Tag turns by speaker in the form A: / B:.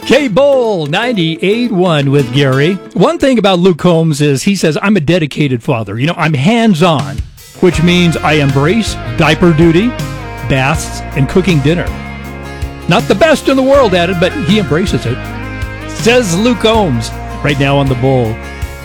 A: K-Bowl 98.1 with Gary. One thing about Luke Combs is he says, I'm a dedicated father. I'm hands-on, which means I embrace diaper duty, baths, and cooking dinner. Not the best in the world at it, but he embraces it. Says Luke Combs right now on the Bowl.